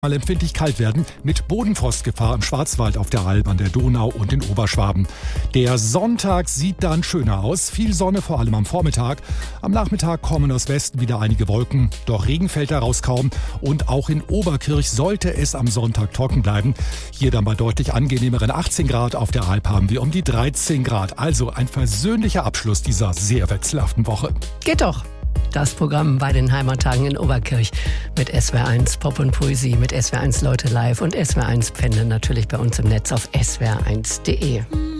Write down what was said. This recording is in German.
Mal empfindlich kalt werden mit Bodenfrostgefahr im Schwarzwald, auf der Alb, an der Donau und in Oberschwaben. Der Sonntag sieht dann schöner aus. Viel Sonne, vor allem am Vormittag. Am Nachmittag kommen aus Westen wieder einige Wolken. Doch Regen fällt daraus kaum. Und auch in Oberkirch sollte es am Sonntag trocken bleiben. Hier dann bei deutlich angenehmeren 18 Grad. Auf der Alb haben wir um die 13 Grad. Also ein versöhnlicher Abschluss dieser sehr wechselhaften Woche. Geht doch. Das Programm bei den Heimattagen in Oberkirch mit SWR1 Pop und Poesie, mit SWR1 Leute live und SWR1 Pfände natürlich bei uns im Netz auf swr1.de.